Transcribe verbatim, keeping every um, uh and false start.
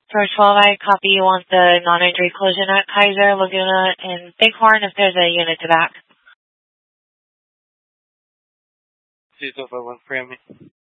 For twelve, I copy you want the non-entry collision at Kaiser, Laguna, and Bighorn if there's a unit to back. two two five one, free on me.